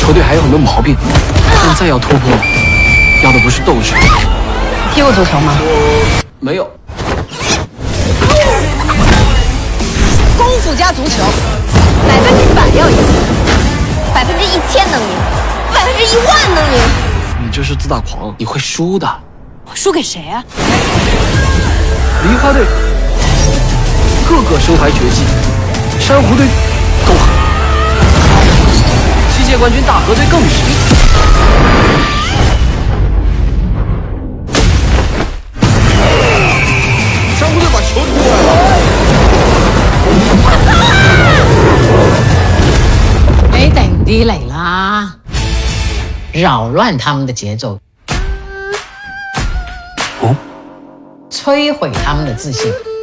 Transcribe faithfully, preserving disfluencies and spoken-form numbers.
球队还有很多毛病，现在要突破，要的不是斗志。 踢过足球吗？ 没有。 功夫加足球，百分之百要赢，百分之一千能赢，百分之一万能赢。 你这是自大狂，你会输的。 我输给谁啊？ 梨花队个个身怀绝技，珊瑚队都很。七届冠军大河队更是。 珊瑚队把球夺来了。 你定啲嚟啦，擾亂他們的節奏， 哦， 摧毀他們的自信。